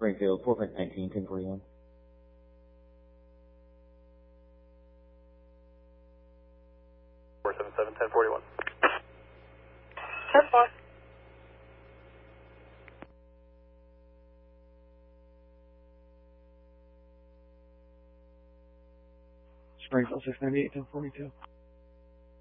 Springfield, 4.19, 1041. Four 7 1041. 10-4. Springfield, 698, 1042.